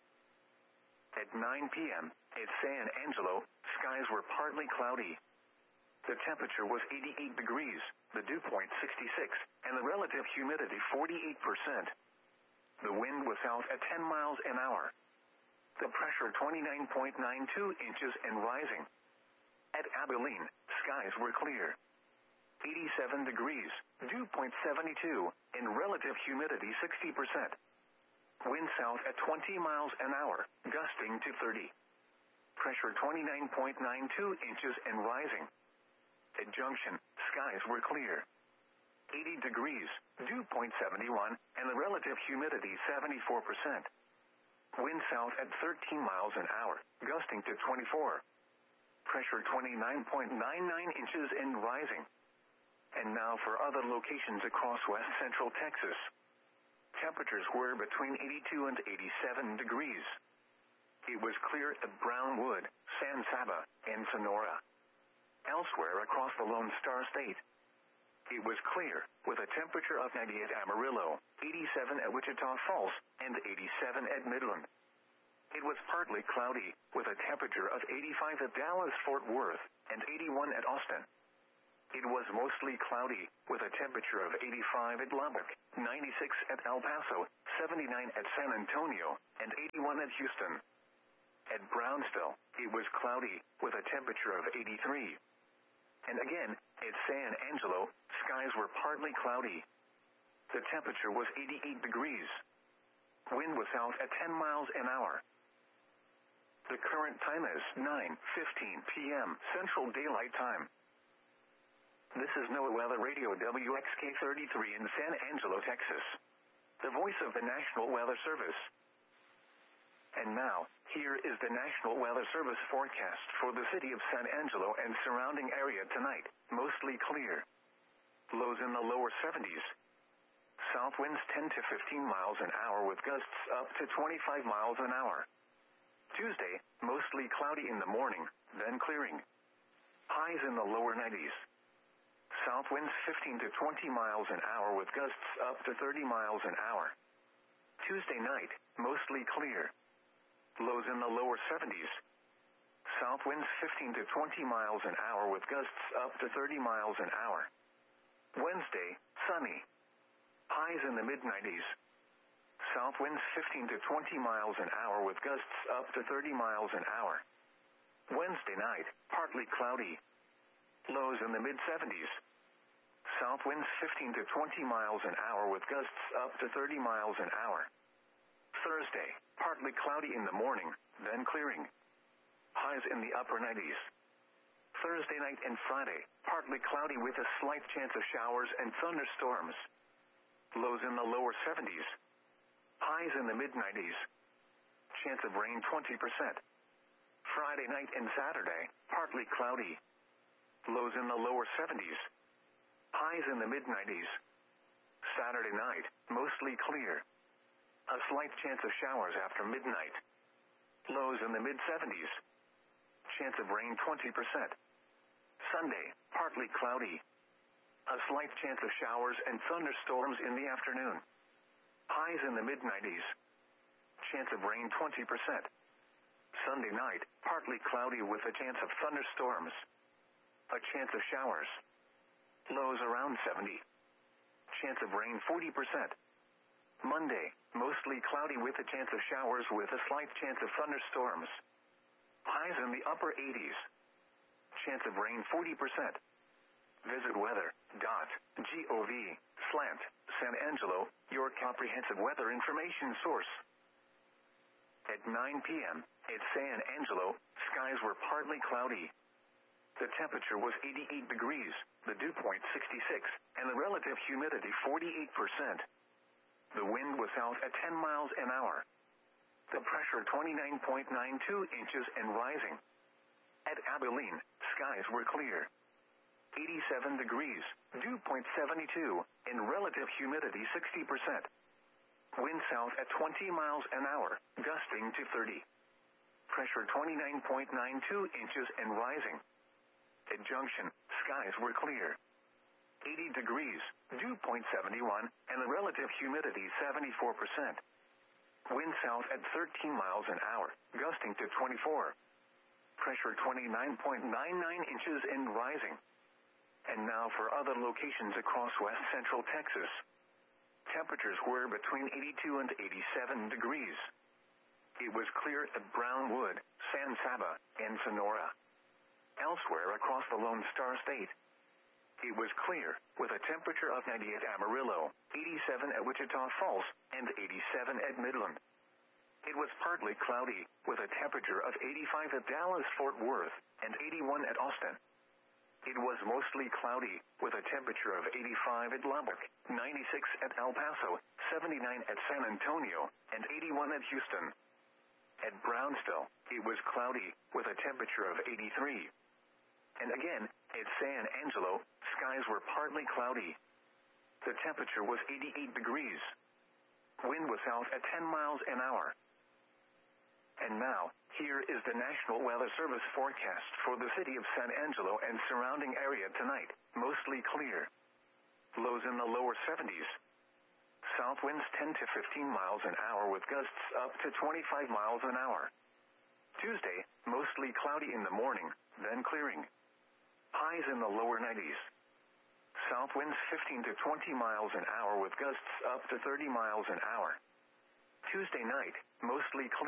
At nine p.m., at San Angelo, skies were partly cloudy. The temperature was eighty-eight degrees, the dew point sixty-six, and the relative humidity forty-eight percent. The wind was south at ten miles an hour. The pressure twenty-nine point nine two inches and rising. At Abilene, skies were clear. eighty-seven degrees, dew point seventy-two, and relative humidity sixty percent. Wind south at twenty miles an hour, gusting to thirty. Pressure twenty-nine point nine two inches and rising. At Junction, skies were clear. eighty degrees, dew point seventy-one, and the relative humidity seventy-four percent. Wind south at thirteen miles an hour, gusting to twenty-four. Pressure twenty-nine point nine nine inches and rising. And now for other locations across west central Texas. Temperatures were between eighty-two and eighty-seven degrees. It was clear at Brownwood, San Saba, and Sonora. Elsewhere across the Lone Star State, it was clear, with a temperature of ninety-eight at Amarillo, eighty-seven at Wichita Falls, and eighty-seven at Midland. It was partly cloudy, with a temperature of eighty-five at Dallas-Fort Worth, and eighty-one at Austin. it was mostly cloudy, with a temperature of eighty-five at Lubbock, ninety-six at El Paso, seventy-nine at San Antonio, and eighty-one at Houston. At Brownsville, it was cloudy, with a temperature of eighty-three. And again, at San Angelo, skies were partly cloudy. The temperature was eighty-eight degrees. Wind was south at ten miles an hour. The current time is nine fifteen p m Central Daylight Time. This is NOAA Weather Radio W X K thirty-three in San Angelo, Texas, the voice of the National Weather Service. And now, here is the National Weather Service forecast for the city of San Angelo and surrounding area tonight. Mostly clear. Lows in the lower seventies. South winds ten to fifteen miles an hour with gusts up to twenty-five miles an hour. Tuesday, mostly cloudy in the morning, then clearing. Highs in the lower nineties. South winds fifteen to twenty miles an hour with gusts up to thirty miles an hour. Tuesday night, mostly clear. Lows in the lower seventies. South winds fifteen to twenty miles an hour with gusts up to thirty miles an hour. Wednesday, sunny. Highs in the mid nineties. South winds fifteen to twenty miles an hour with gusts up to thirty miles an hour. Wednesday night, partly cloudy. Lows in the mid seventies. South winds fifteen to twenty miles an hour with gusts up to thirty miles an hour. Thursday, partly cloudy in the morning, then clearing. Highs in the upper nineties. Thursday night and Friday, partly cloudy with a slight chance of showers and thunderstorms. Lows in the lower seventies. Highs in the mid nineties. Chance of rain twenty percent. Friday night and Saturday, partly cloudy. Lows in the lower seventies. Highs in the mid nineties. Saturday night, mostly clear. A slight chance of showers after midnight. Lows in the mid seventies. Chance of rain twenty percent. Sunday, partly cloudy. A slight chance of showers and thunderstorms in the afternoon. Highs in the mid nineties. Chance of rain twenty percent. Sunday night, partly cloudy with a chance of thunderstorms. A chance of showers. Lows around seventy. Chance of rain forty percent. Monday, mostly cloudy with a chance of showers with a slight chance of thunderstorms. Highs in the upper eighties. Chance of rain forty percent. Visit weather dot gov slash San Angelo, your comprehensive weather information source. At nine p m at San Angelo, skies were partly cloudy. The temperature was eighty-eight degrees, the dew point sixty-six, and the relative humidity forty-eight percent. The wind was south at ten miles an hour. The pressure twenty-nine point nine two inches and rising. At Abilene, skies were clear. eighty-seven degrees, dew point seventy-two, and relative humidity sixty percent. Wind south at twenty miles an hour, gusting to thirty. Pressure twenty-nine point nine two inches and rising. At Junction, skies were clear. eighty degrees, dew point seventy-one, and the relative humidity seventy-four percent. Wind south at thirteen miles an hour, gusting to twenty-four. Pressure twenty-nine point nine nine inches and rising. And now for other locations across west central Texas. Temperatures were between eighty-two and eighty-seven degrees. It was clear at Brownwood, San Saba, and Sonora. Elsewhere across the Lone Star State, it was clear, with a temperature of ninety at Amarillo, eighty-seven at Wichita Falls, and eighty-seven at Midland. It was partly cloudy, with a temperature of eighty-five at Dallas-Fort Worth, and eighty-one at Austin. It was mostly cloudy, with a temperature of eighty-five at Lubbock, ninety-six at El Paso, seventy-nine at San Antonio, and eighty-one at Houston. At Brownsville, it was cloudy, with a temperature of eighty-three. And again, at San Angelo, skies were partly cloudy. The temperature was eighty-eight degrees. Wind was south at ten miles an hour. And now, here is the National Weather Service forecast for the city of San Angelo and surrounding area tonight. Mostly clear. Lows in the lower seventies. South winds ten to fifteen miles an hour with gusts up to twenty-five miles an hour. Tuesday, mostly cloudy in the morning, then clearing. Highs in the lower nineties. South winds fifteen to twenty miles an hour with gusts up to thirty miles an hour. Tuesday night, mostly clear.